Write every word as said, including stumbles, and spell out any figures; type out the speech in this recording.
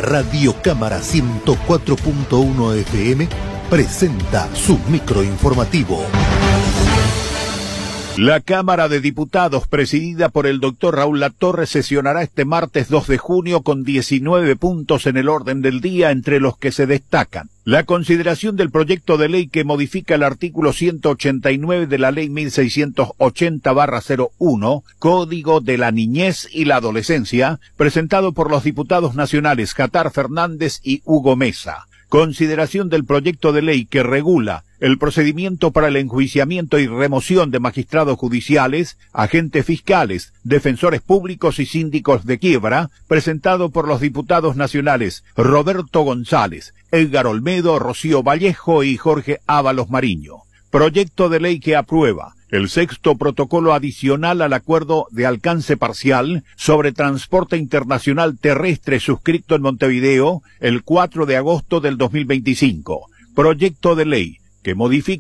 Radio Cámara ciento cuatro punto uno F M presenta su microinformativo. La Cámara de Diputados, presidida por el doctor Raúl Latorre, sesionará este martes dos de junio con diecinueve puntos en el orden del día, entre los que se destacan la consideración del proyecto de ley que modifica el artículo ciento ochenta y nueve de la Ley mil seiscientos ochenta barra cero uno, Código de la Niñez y la Adolescencia, presentado por los diputados nacionales Catar Fernández y Hugo Mesa. Consideración del proyecto de ley que regula el procedimiento para el enjuiciamiento y remoción de magistrados judiciales, agentes fiscales, defensores públicos y síndicos de quiebra, presentado por los diputados nacionales Roberto González, Edgar Olmedo, Rocío Vallejo y Jorge Ábalos Mariño. Proyecto de ley que aprueba el sexto protocolo adicional al acuerdo de alcance parcial sobre transporte internacional terrestre suscrito en Montevideo el cuatro de agosto del dos mil veinticinco. Proyecto de ley que modifica